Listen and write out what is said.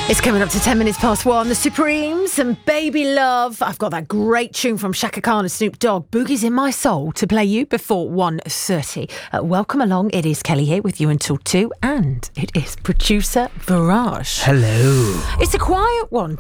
It's coming up to 10 minutes past 1. The Supremes and Baby Love. I've got that great tune from Shaka Khan and Snoop Dogg, Boogie's in My Soul, to play you before 1:30. Welcome along. It is Kelly here with you until 2, and it is producer Viraj. Hello. It's a quiet one